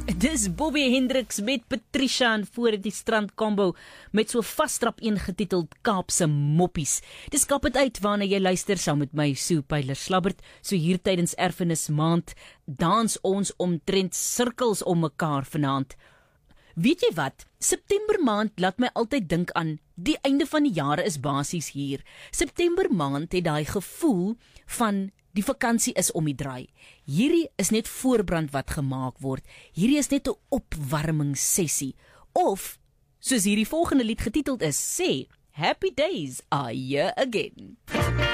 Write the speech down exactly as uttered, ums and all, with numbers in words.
Dis Bobby Hendricks met Patricia en voor die Strand Combo met so vastrap ingetiteld Kaapse Moppies. Dis kap het uit waarna jy luister saam met my Sue Pyler Slabbert. So hier tydens Erfenis Maand dans ons omtrent sirkels om mekaar vanaand. Weet jy wat? September maand laat my altyd dink aan die einde van die jare is basies hier. September maand het daai gevoel van die vakansie is om die draai. Hierdie is net voorbrand wat gemaak word. Hierdie is net 'n opwarmingssessie. Of, soos hierdie volgende lied getiteld is, sê, Happy days are here again.